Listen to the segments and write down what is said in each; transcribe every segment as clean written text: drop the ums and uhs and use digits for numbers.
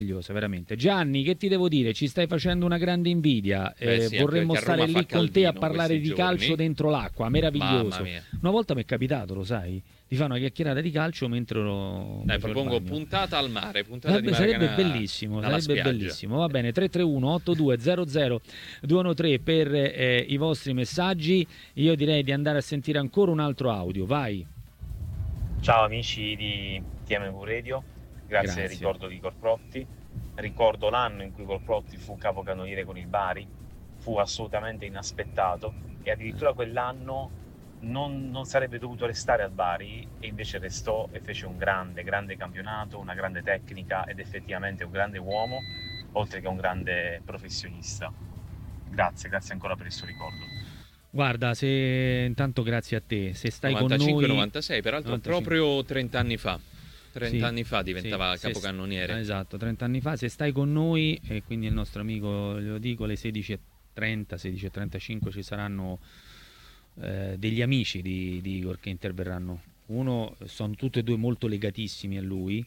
meravigliosa, veramente. Gianni, che ti devo dire? Ci stai facendo una grande invidia. Sì, Vorremmo anche a stare Roma lì fa con te a caldino parlare questi di calcio giorni. dentro l'acqua, Mamma meraviglioso. mia. Una volta mi è capitato, lo sai, di fare una chiacchierata di calcio mentre Dai, facevo il propongo bagno. puntata al mare, puntata di Vabbè, sarebbe Maracanã bellissimo, alla sarebbe spiaggia. bellissimo. Va bene, 331 8200 213 per i vostri messaggi. Io direi di andare a sentire ancora un altro audio, vai. Ciao amici di TMV Radio, grazie del Grazie. ricordo di Corprotti. Ricordo l'anno in cui Corprotti fu capocannoniere con il Bari, fu assolutamente inaspettato e addirittura quell'anno non sarebbe dovuto restare al Bari e invece restò e fece un grande campionato, una grande tecnica ed effettivamente un grande uomo, oltre che un grande professionista. Grazie ancora per il suo ricordo. Guarda, se intanto grazie a te, se stai con noi 95-96, peraltro 95. proprio 30 anni fa. 30 Sì, anni fa diventava sì, capocannoniere. esatto, 30 anni fa, se stai con noi, e quindi il nostro amico, glielo dico, alle 16:30, 16:35 ci saranno degli amici di Igor che interverranno. Uno, sono tutti e due molto legatissimi a lui,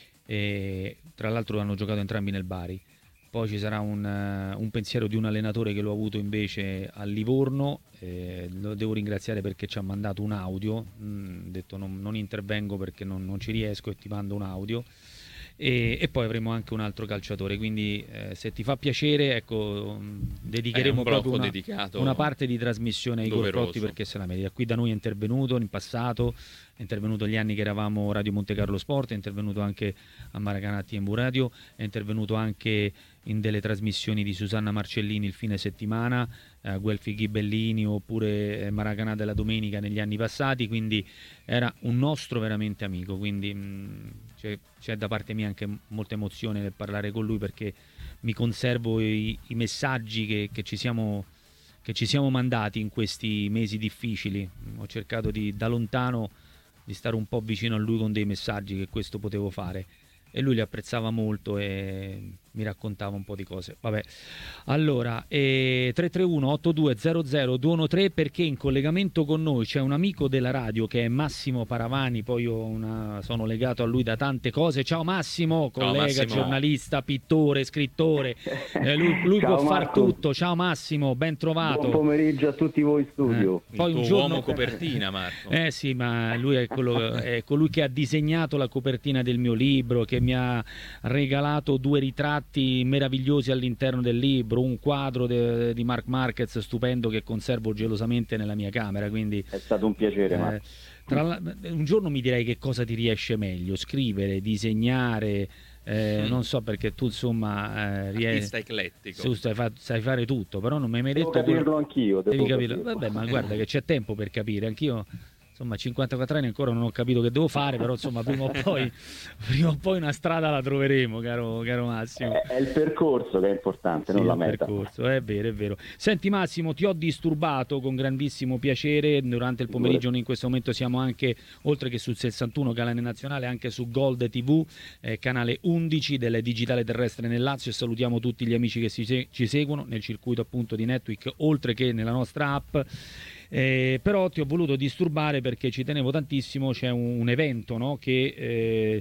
e tra l'altro hanno giocato entrambi nel Bari. Poi ci sarà un pensiero di un allenatore che l'ho avuto invece a Livorno, lo devo ringraziare perché ci ha mandato un audio, ha detto non intervengo perché non ci riesco e ti mando un audio. E poi avremo anche un altro calciatore, quindi se ti fa piacere, ecco, dedicheremo un proprio blocco dedicato una parte di trasmissione a Igor Protti doveroso. perché se la merita. Qui da noi è intervenuto in passato, è intervenuto gli anni che eravamo Radio Monte Carlo Sport, è intervenuto anche a Maracanã TMV Radio, è intervenuto anche in delle trasmissioni di Susanna Marcellini il fine settimana, Guelfi Ghibellini oppure Maracanã della domenica negli anni passati, quindi era un nostro veramente amico, quindi c'è da parte mia anche molta emozione nel parlare con lui perché mi conservo i messaggi che ci siamo mandati in questi mesi difficili. Ho cercato da lontano di stare un po' vicino a lui con dei messaggi, che questo potevo fare, e lui li apprezzava molto e mi raccontava un po' di cose. Vabbè, allora 331 8200 213 perché in collegamento con noi c'è un amico della radio che è Massimo Paravani. Poi io sono legato a lui da tante cose. Ciao Massimo, collega, Massimo. Giornalista, pittore, scrittore, lui Ciao può far Marco. tutto. Ciao Massimo, ben trovato. Buon pomeriggio a tutti voi in studio. Poi il un tuo giorno uomo copertina, Marco. sì, ma lui è colui che ha disegnato la copertina del mio libro, che mi ha regalato 2 ritratti meravigliosi all'interno del libro, un quadro di Marc Marquez stupendo che conservo gelosamente nella mia camera, quindi È stato un piacere, Marco. un giorno mi direi che cosa ti riesce meglio, scrivere, disegnare, non so, perché tu insomma Artista eclettico. tu sai fare tutto, però non mi hai mai Devo detto capirlo anch'io. devi Devo capirlo. capirlo. Vabbè, ma guarda che c'è tempo per capire, anch'io insomma a 54 anni ancora non ho capito che devo fare, però insomma prima o poi una strada la troveremo, caro Massimo. È il percorso che è importante, Sì, non la il meta. percorso, è vero, è vero. Senti Massimo, ti ho disturbato con grandissimo piacere durante il pomeriggio. Noi in questo momento siamo anche, oltre che sul 61 canale nazionale, anche su Gold TV, canale 11 del digitale terrestre nel Lazio, e salutiamo tutti gli amici che ci seguono nel circuito appunto di Netwick, oltre che nella nostra app. Però ti ho voluto disturbare perché ci tenevo tantissimo. C'è un evento, no, che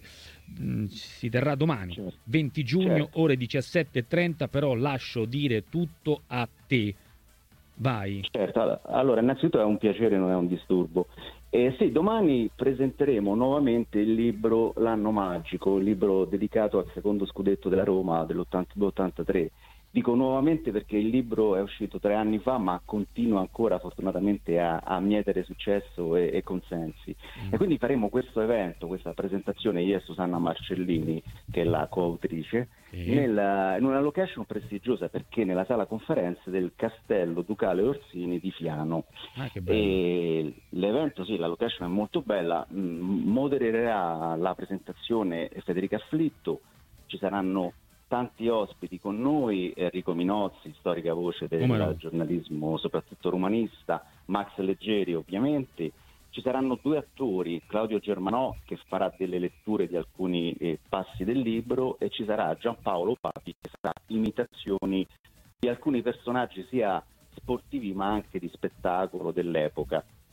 si terrà domani, Certo. 20 giugno, Certo. ore 17:30, però lascio dire tutto a te. Vai. Certo, allora innanzitutto è un piacere, non è un disturbo. Sì, domani presenteremo nuovamente il libro L'anno magico, il libro dedicato al secondo scudetto della Roma dell'82-83. Dico nuovamente perché il libro è uscito 3 anni fa, ma continua ancora fortunatamente a mietere successo e consensi. E quindi faremo questo evento, questa presentazione, io e Susanna Marcellini, che è la coautrice, in una location prestigiosa, perché nella sala conferenze del Castello Ducale Orsini di Fiano. Che bello. E l'evento, sì, la location è molto bella, modererà la presentazione Federica Afflitto, ci saranno tanti ospiti con noi, Enrico Minozzi, storica voce del giornalismo soprattutto romanista, Max Leggeri ovviamente, ci saranno 2 attori, Claudio Germanò che farà delle letture di alcuni passi del libro, e ci sarà Giampaolo Papi che farà imitazioni di alcuni personaggi sia sportivi ma anche di spettacolo dell'epoca.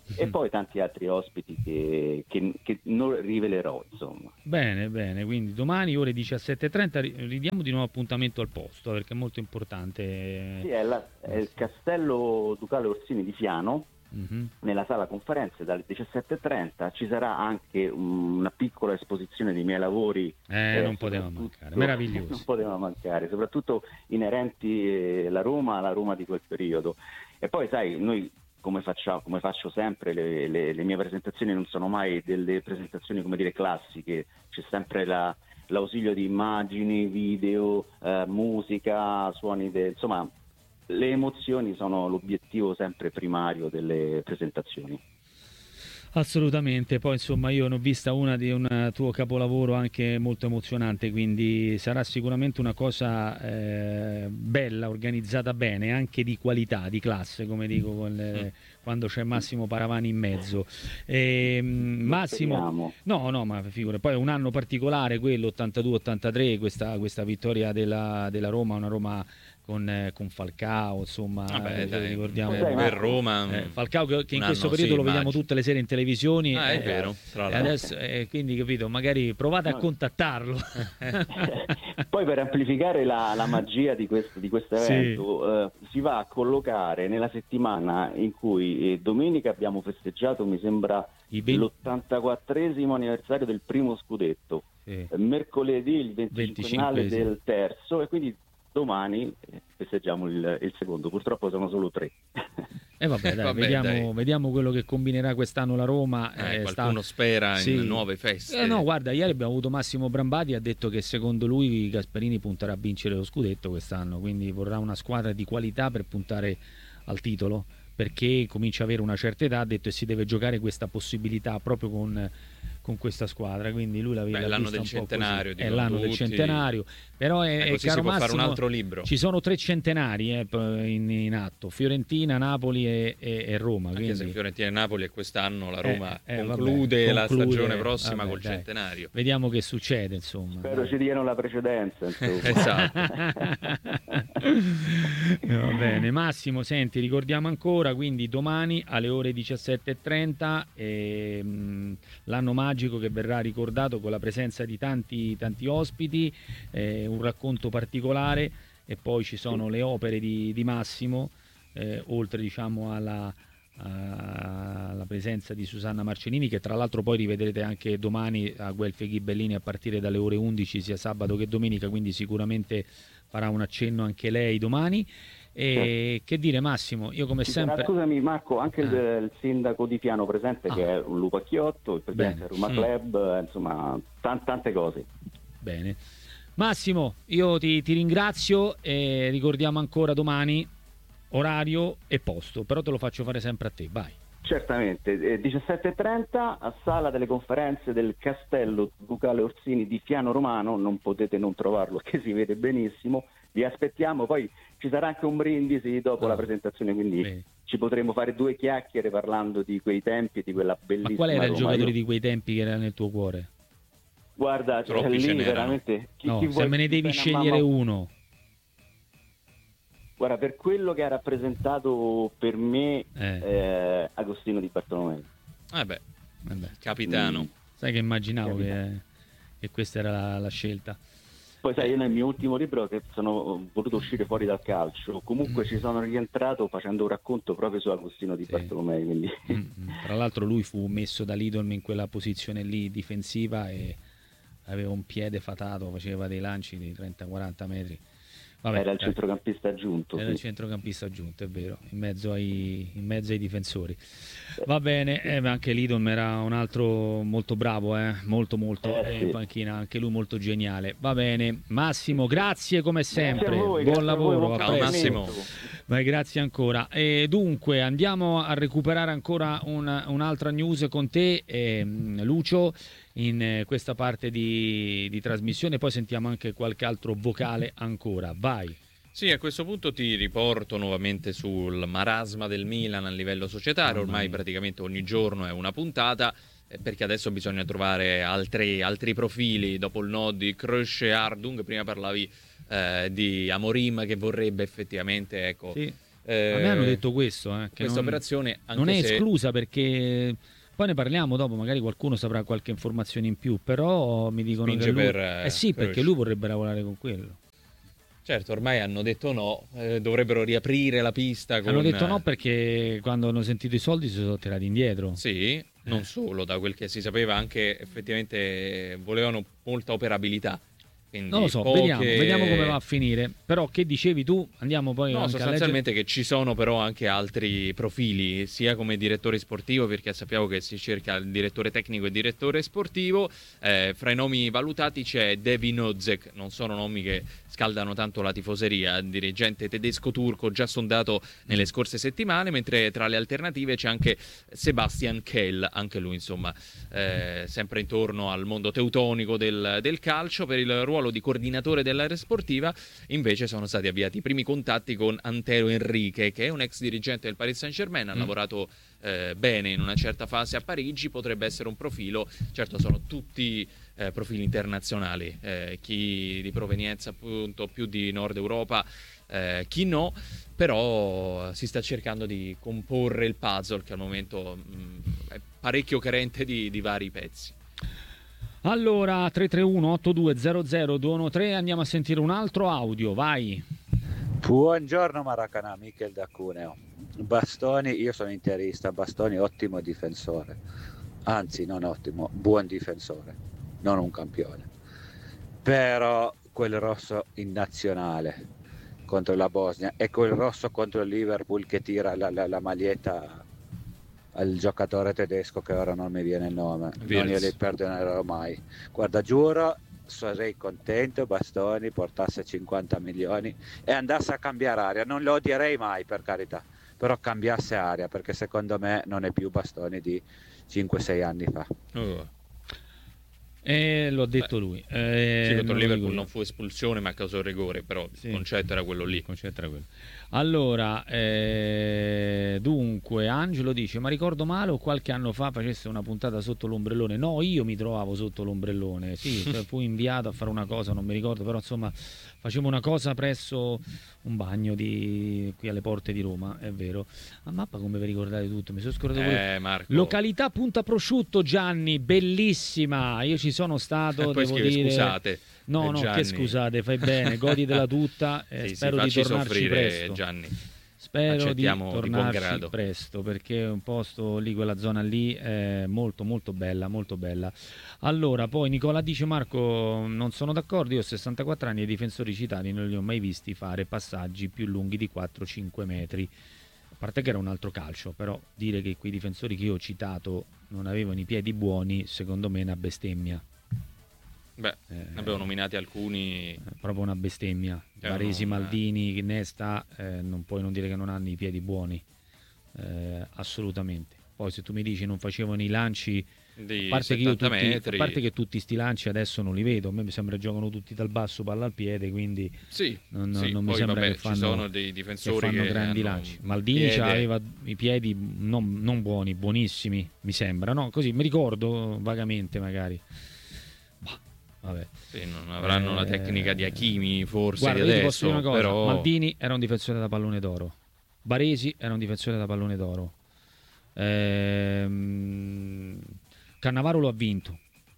e poi tanti altri ospiti che non rivelerò, insomma. Bene, quindi domani ore 17:30 ridiamo di nuovo appuntamento al posto, perché è molto importante. Sì, è il Castello Ducale Orsini di Fiano, nella sala conferenze dalle 17:30. Ci sarà anche una piccola esposizione dei miei lavori. Non poteva mancare, meraviglioso. Non poteva mancare, soprattutto inerenti alla Roma di quel periodo. E poi sai, noi come faccio sempre, le mie presentazioni non sono mai delle presentazioni, come dire, classiche, c'è sempre l'ausilio di immagini, video, musica, suoni, insomma, le emozioni sono l'obiettivo sempre primario delle presentazioni. Assolutamente, poi insomma io ne ho vista una di un tuo capolavoro anche molto emozionante, quindi sarà sicuramente una cosa bella, organizzata bene, anche di qualità, di classe, come dico quando c'è Massimo Paravani in mezzo. Massimo, no, ma figura, poi è un anno particolare quello 82-83, questa vittoria della Roma, una Roma con Falcao, insomma, ricordiamo per Roma Falcao che in questo periodo lo vediamo tutte le sere in televisioni. È vero, tra l'altro. Adesso, quindi capito, magari provate a contattarlo. Poi per amplificare la magia di questo evento, si va a collocare nella settimana in cui domenica abbiamo festeggiato, mi sembra, l'84esimo anniversario del primo scudetto, mercoledì il 25 del terzo, e quindi domani festeggiamo il secondo. Purtroppo sono solo 3. Vediamo quello che combinerà quest'anno la Roma. Qualcuno spera in nuove feste. No, guarda, ieri abbiamo avuto Massimo Brambati, ha detto che secondo lui Gasperini punterà a vincere lo scudetto quest'anno, quindi vorrà una squadra di qualità per puntare al titolo, perché comincia a avere una certa età, ha detto, e si deve giocare questa possibilità proprio con questa squadra, quindi lui la vede. È l'anno del centenario, è l'anno del centenario, però così caro si può Massimo, fare un altro libro. Ci sono 3 centenari in atto: Fiorentina, Napoli e Roma. Anche quindi se Fiorentina e Napoli, e quest'anno la Roma conclude la stagione prossima col centenario. Vediamo che succede, insomma. Spero ci diano la precedenza, insomma. Esatto. Va bene, Massimo, senti, ricordiamo ancora, quindi domani alle ore 17:30 l'anno magico che verrà ricordato con la presenza di tanti ospiti, un racconto particolare, e poi ci sono le opere di Massimo, oltre diciamo alla presenza di Susanna Marcenini, che tra l'altro poi rivedrete anche domani a Guelfi Ghibellini a partire dalle ore 11 sia sabato che domenica, quindi sicuramente farà un accenno anche lei domani. E che dire, Massimo, io come sempre... Scusami Marco, anche il sindaco di Fiano presente, che è un Luca Chiotto, il presidente del Roma Club, insomma tante cose. Bene, Massimo, io ti ringrazio, e ricordiamo ancora domani orario e posto, però te lo faccio fare sempre a te, vai. Certamente, 17:30 a sala delle conferenze del Castello Ducale Orsini di Fiano Romano, non potete non trovarlo, che si vede benissimo. Vi aspettiamo, poi ci sarà anche un brindisi dopo la presentazione, quindi ci potremo fare 2 chiacchiere parlando di quei tempi e di quella bellissima Ma qual era il Roma. giocatore di quei tempi che era nel tuo cuore? Guarda, lì veramente... se me ne devi scegliere uno. Guarda, per quello che ha rappresentato per me Agostino Di Bartolomeo. Capitano. Sai che immaginavo che questa era la scelta. Poi sai, io nel mio ultimo libro, che sono voluto uscire fuori dal calcio, comunque ci sono rientrato facendo un racconto proprio su Agostino Di Bartolomeo. Quindi... Tra l'altro lui fu messo da Lidl in quella posizione lì difensiva e aveva un piede fatato, faceva dei lanci di 30-40 metri. Vabbè, era il centrocampista aggiunto. Era il centrocampista aggiunto, è vero, in mezzo ai difensori. Va bene, anche Lidl era un altro molto bravo, molto in panchina, anche lui molto geniale. Va bene, Massimo, grazie come sempre, buon lavoro. Ciao Massimo. Vai, grazie ancora. E dunque andiamo a recuperare ancora un'altra news con te, Lucio, in questa parte di trasmissione, poi sentiamo anche qualche altro vocale ancora. Vai. Sì, a questo punto ti riporto nuovamente sul marasma del Milan a livello societario. Ormai praticamente ogni giorno è una puntata, perché adesso bisogna trovare altri profili dopo il no di Kroos e Ardung. Prima parlavi di Amorim, che vorrebbe effettivamente A me hanno detto questo, che questa operazione anche non è se... esclusa, perché poi ne parliamo dopo, magari qualcuno saprà qualche informazione in più, però mi dicono Spinge che lui... per, sì, per perché lui vorrebbe lavorare con quello. Certo, ormai hanno detto no, dovrebbero riaprire la pista con... Hanno detto no perché quando hanno sentito i soldi si sono tirati indietro. Sì, non solo, da quel che si sapeva anche effettivamente volevano molta operabilità. Quindi Non lo so, vediamo come va a finire. Però che dicevi tu? Andiamo poi No, anche sostanzialmente che ci sono però anche altri profili, sia come direttore sportivo, perché sappiamo che si cerca il direttore tecnico e il direttore sportivo. Fra i nomi valutati c'è Devin Ozek, non sono nomi che scaldano tanto la tifoseria, dirigente tedesco-turco già sondato nelle scorse settimane, mentre tra le alternative c'è anche Sebastian Kehl, anche lui insomma sempre intorno al mondo teutonico del calcio. Per il ruolo di coordinatore dell'area sportiva invece sono stati avviati i primi contatti con Antero Henrique, che è un ex dirigente del Paris Saint-Germain, ha lavorato bene in una certa fase a Parigi, potrebbe essere un profilo, certo sono tutti profili internazionali, chi di provenienza appunto più di Nord Europa, chi no, però si sta cercando di comporre il puzzle che al momento è parecchio carente di vari pezzi. Allora 331-8200-213, andiamo a sentire un altro audio, vai. Buongiorno Maracanã, Michel da Cuneo. Bastoni, io sono interista, Bastoni ottimo difensore, anzi non ottimo, buon difensore, non un campione, però quel rosso in nazionale contro la Bosnia e quel rosso contro il Liverpool che tira la maglietta al giocatore tedesco che ora non mi viene il nome, non glieli perdonerò mai. Guarda, giuro, sarei contento Bastoni portasse 50 milioni e andasse a cambiare aria, non lo odierei mai per carità, però cambiasse aria, perché secondo me non è più Bastoni di 5-6 anni fa. L'ho detto lui. Sì, contro il Liverpool non fu espulsione ma causò rigore, però il concetto era quello lì. Il concetto era quello. Allora, dunque, Angelo dice: ma ricordo male o qualche anno fa facesse una puntata sotto l'ombrellone? No, io mi trovavo sotto l'ombrellone. Sì, fui inviato a fare una cosa, non mi ricordo, però insomma facevo una cosa presso un bagno qui alle porte di Roma, è vero. A mappa come vi ricordate tutto? Mi sono scordato Marco. Località Punta Prosciutto, Gianni, bellissima. Io ci sono stato, poi devo dire. Scusate. No, Gianni. che scusate, fai bene, goditela tutta. Sì, spero di tornarci presto. Gianni. Spero Accettiamo di tornarci presto, perché è un posto lì, quella zona lì è molto molto bella, molto bella. Allora, poi Nicola dice: Marco, non sono d'accordo, io ho 64 anni e i difensori citati non li ho mai visti fare passaggi più lunghi di 4-5 metri. A parte che era un altro calcio, però dire che quei difensori che io ho citato non avevano i piedi buoni, secondo me è una bestemmia. Beh, ne abbiamo nominati alcuni. Proprio una bestemmia. Baresi, Maldini, Nesta, non puoi non dire che non hanno i piedi buoni, assolutamente. Poi se tu mi dici non facevano i lanci, di a parte, metri. A parte che tutti sti lanci adesso non li vedo, a me mi sembra che giocano tutti dal basso, palla al piede, quindi non mi sembra che fanno, ci sono dei difensori che fanno grandi lanci. Maldini aveva i piedi non buoni, buonissimi, mi sembra, no? Così mi ricordo vagamente magari. Vabbè. Sì, non avranno la tecnica di Hakimi forse. Guarda, di adesso, ti posso dire una cosa, però... Maldini era un difensore da pallone d'oro, Baresi era un difensore da pallone d'oro, Cannavaro lo ha vinto,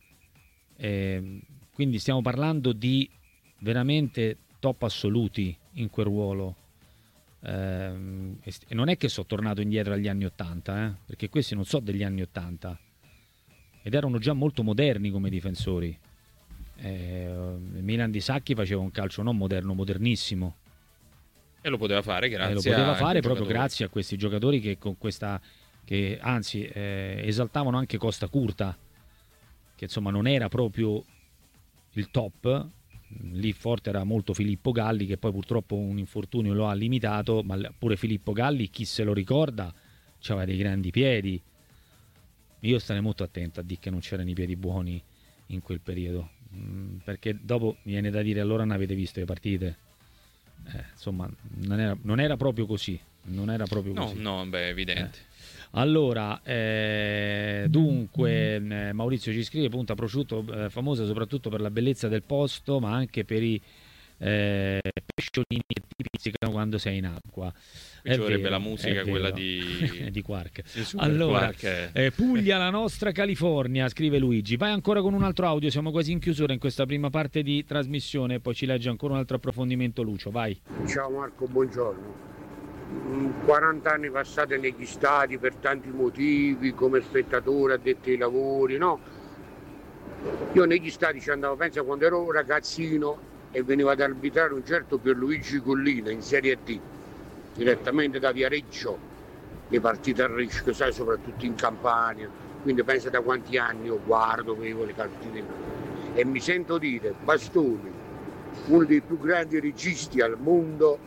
quindi stiamo parlando di veramente top assoluti in quel ruolo, e non è che sono tornato indietro agli anni 80, perché questi non so degli anni 80 ed erano già molto moderni come difensori. Milan di Sacchi faceva un calcio non moderno, modernissimo, e lo poteva fare proprio grazie a questi giocatori che con questa, che anzi esaltavano anche Costa Curta, che insomma non era proprio il top. Lì forte era molto Filippo Galli, che poi purtroppo un infortunio lo ha limitato, ma pure Filippo Galli, chi se lo ricorda, aveva dei grandi piedi. Io starei molto attento a dire che non c'erano i piedi buoni in quel periodo, perché dopo mi viene da dire: allora non avete visto le partite? Insomma non era proprio così, è evidente. Allora, dunque Maurizio ci scrive: Punta Prosciutto famosa soprattutto per la bellezza del posto, ma anche per i pesciolini che ti pizzicano quando sei in acqua. Qui ci vorrebbe la musica, quella di Quark. Allora, Puglia, la nostra California, scrive Luigi. Vai ancora con un altro audio, siamo quasi in chiusura in questa prima parte di trasmissione, poi ci legge ancora un altro approfondimento Lucio, vai. Ciao Marco, buongiorno. 40 anni passati negli stadi per tanti motivi, come spettatore, addetti ai lavori, no? Io negli stadi ci andavo, pensa, quando ero ragazzino e veniva ad arbitrare un certo Pierluigi Collina in Serie D, direttamente da Viareggio, le partite a rischio, sai, soprattutto in Campania. Quindi pensa da quanti anni io guardo, vedo le partite e mi sento dire, Bastoni, uno dei più grandi registi al mondo,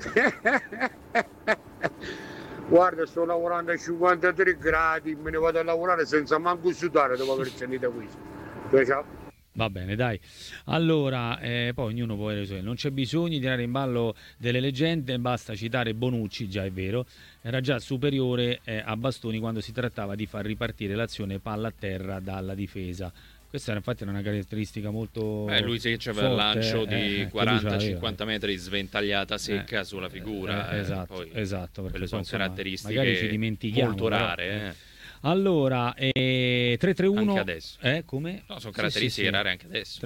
guarda, sto lavorando a 53 gradi, me ne vado a lavorare senza manco sudare dopo aver sentito questo. Ciao. Va bene, dai. Allora, poi ognuno può avere le sue. Non c'è bisogno di tirare in ballo delle leggende, basta citare Bonucci, già è vero, era già superiore a Bastoni quando si trattava di far ripartire l'azione palla a terra dalla difesa. Questa infatti era una caratteristica molto lui sì, c'aveva il lancio di 40-50 metri sventagliata secca sulla figura. Esatto, perché quelle sono caratteristiche magari ci dimentichiamo, molto rare. Allora, 331 anche adesso. Come? No, sono caratteristiche rare anche adesso.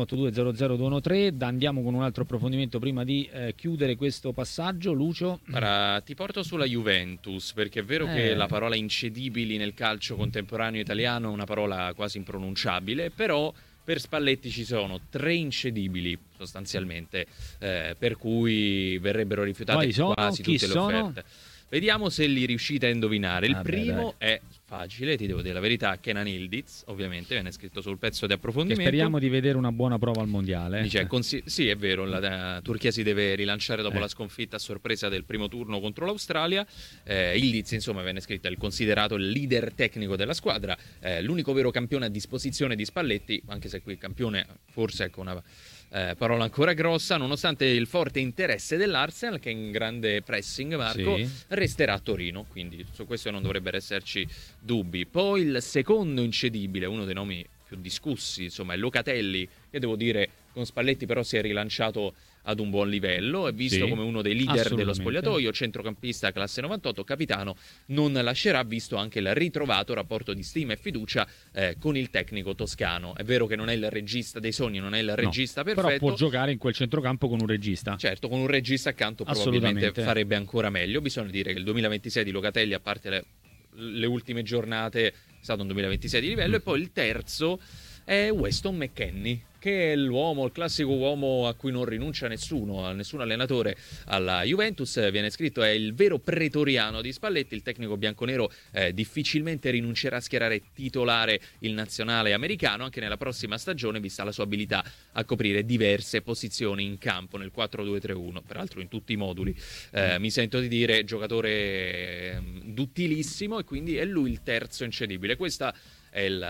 331-8200-213. Andiamo con un altro approfondimento prima di chiudere questo passaggio. Lucio? Ora, ti porto sulla Juventus, perché è vero che la parola incedibili nel calcio contemporaneo italiano è una parola quasi impronunciabile, però per Spalletti ci sono 3 incedibili sostanzialmente, per cui verrebbero rifiutate quasi tutte le offerte. Vediamo se li riuscite a indovinare. Il primo è facile, ti devo dire la verità, Kenan Yildiz, ovviamente viene scritto sul pezzo di approfondimento. Che speriamo di vedere una buona prova al mondiale. Sì, è vero, la Turchia si deve rilanciare dopo la sconfitta a sorpresa del primo turno contro l'Australia. Yildiz, insomma, viene scritto, è considerato il leader tecnico della squadra, l'unico vero campione a disposizione di Spalletti, anche se qui campione forse ecco una parola ancora grossa, nonostante il forte interesse dell'Arsenal, che in grande pressing, Marco, resterà a Torino, quindi su questo non dovrebbero esserci dubbi. Poi il secondo incedibile, uno dei nomi più discussi, insomma, è Locatelli, che devo dire con Spalletti però si è rilanciato ad un buon livello, è visto come uno dei leader dello spogliatoio, centrocampista classe 98, capitano, non lascerà, visto anche il ritrovato rapporto di stima e fiducia con il tecnico toscano. È vero che non è il regista dei sogni, non è il regista perfetto, però può giocare in quel centrocampo con un regista. Certo, con un regista accanto probabilmente farebbe ancora meglio. Bisogna dire che il 2026 di Locatelli, a parte le ultime giornate, è stato un 2026 di livello. E poi il terzo è Weston McKennie, che è il classico uomo a cui non rinuncia nessun allenatore alla Juventus. Viene scritto, è il vero pretoriano di Spalletti. Il tecnico bianconero difficilmente rinuncerà a schierare titolare il nazionale americano anche nella prossima stagione, vista la sua abilità a coprire diverse posizioni in campo nel 4-2-3-1, peraltro in tutti i moduli. Mi sento di dire giocatore duttilissimo, e quindi è lui il terzo incedibile. Questa è il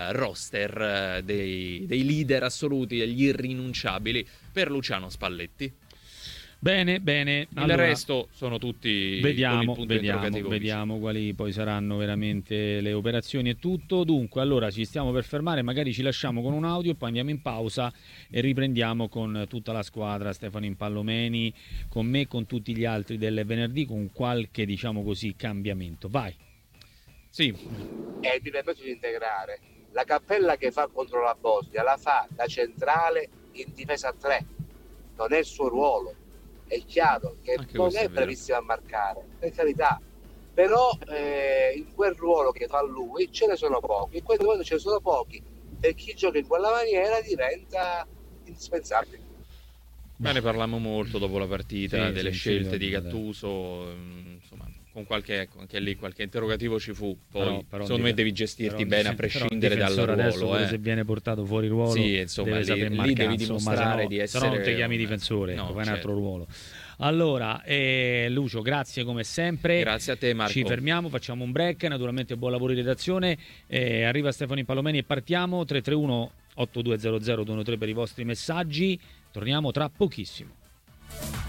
roster dei leader assoluti, degli irrinunciabili per Luciano Spalletti. Bene. Il resto sono tutti vediamo interrogativo. Quali poi saranno veramente le operazioni e tutto. Dunque, allora ci stiamo per fermare, magari ci lasciamo con un audio, poi andiamo in pausa e riprendiamo con tutta la squadra, Stefano Impallomeni, con me, con tutti gli altri del venerdì, con qualche, diciamo così, cambiamento. Vai. Sì. È il ripeto di integrare. La Cappella che fa contro la Bosnia la fa da centrale in difesa 3, non è il suo ruolo. È chiaro che anche non è bravissimo a marcare, per carità, però in quel ruolo che fa lui ce ne sono pochi, e quando ce ne sono pochi e chi gioca in quella maniera diventa indispensabile. Ma ne parlammo molto dopo la partita, delle scelte di Gattuso, insomma, con qualche, anche lì qualche interrogativo ci fu. Poi però secondo me devi gestirti bene a prescindere dal ruolo. Adesso se viene portato fuori ruolo, insomma, deve saper marcare, devi dimostrare di essere, se no non ti chiami difensore, fai un altro ruolo. Allora, Lucio, grazie come sempre. Grazie a te, Marco. Ci fermiamo, facciamo un break, naturalmente buon lavoro in redazione. Arriva Stefano Impallomeni e partiamo. 331 8200 213 per i vostri messaggi. Torniamo tra pochissimo.